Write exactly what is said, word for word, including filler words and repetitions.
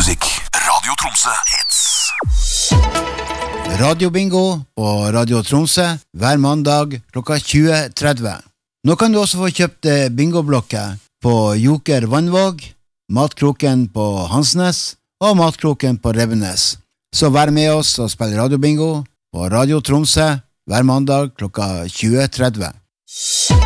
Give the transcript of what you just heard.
musikk. Radio Tromsø Hits. Radiobingo på Radio Tromsø hver mandag klokka tjue tretti. Nå kan du også få kjøpt bingoblokker på Joker Vannvåg, Matkroken på Hansnes og Matkroken på Revenes. Så vær med oss og spill radiobingo på Radio Tromsø hver mandag klokka tjue tretti.